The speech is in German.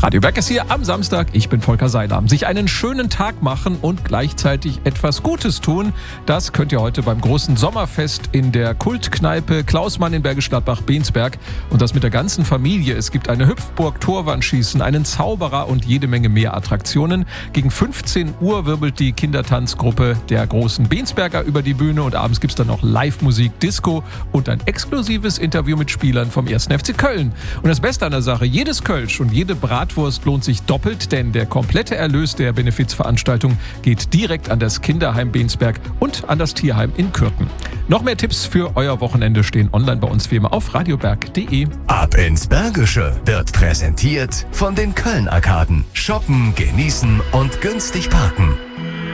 Radio Berg ist hier am Samstag. Ich bin Volker Seiler. Sich einen schönen Tag machen und gleichzeitig etwas Gutes tun, das könnt ihr heute beim großen Sommerfest in der Kultkneipe Klausmann in Bergisch Gladbach-Bensberg. Und das mit der ganzen Familie. Es gibt eine Hüpfburg, Torwandschießen, einen Zauberer und jede Menge mehr Attraktionen. Gegen 15 Uhr wirbelt die Kindertanzgruppe der großen Bensberger über die Bühne und abends gibt es dann noch Live-Musik, Disco und ein exklusives Interview mit Spielern vom 1. FC Köln. Und das Beste an der Sache, jedes Kölsch und jede Bratwurst lohnt sich doppelt, denn der komplette Erlös der Benefizveranstaltung geht direkt an das Kinderheim Bensberg und an das Tierheim in Kürten. Noch mehr Tipps für euer Wochenende stehen online bei uns wie immer auf radioberg.de. Ab ins Bergische wird präsentiert von den Köln-Arkaden. Shoppen, genießen und günstig parken.